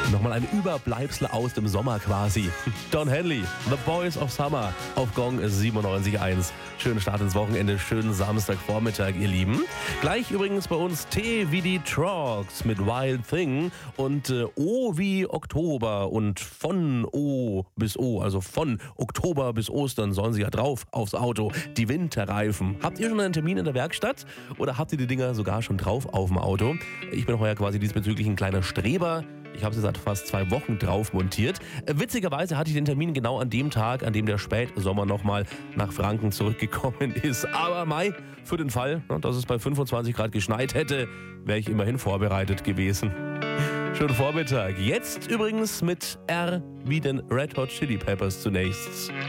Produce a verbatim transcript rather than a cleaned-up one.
Nochmal ein Überbleibsel aus dem Sommer quasi. Don Henley, The Boys of Summer auf Gong siebenundneunzig Komma eins. Schönen Start ins Wochenende, schönen Samstagvormittag, ihr Lieben. Gleich übrigens bei uns T wie die Trogs mit Wild Thing und äh, O wie Oktober und von O bis O, also von Oktober bis Ostern sollen sie ja drauf aufs Auto, die Winterreifen. Habt ihr schon einen Termin in der Werkstatt oder habt ihr die Dinger sogar schon drauf auf dem Auto? Ich bin heuer quasi diesbezüglich ein kleiner Streber. Ich habe sie seit fast zwei Wochen drauf montiert. Witzigerweise hatte ich den Termin genau an dem Tag, an dem der Spätsommer nochmal nach Franken zurückgekommen ist. Aber Mai, für den Fall, dass es bei fünfundzwanzig Grad geschneit hätte, wäre ich immerhin vorbereitet gewesen. Schönen Vormittag. Jetzt übrigens mit R wie den Red Hot Chili Peppers zunächst.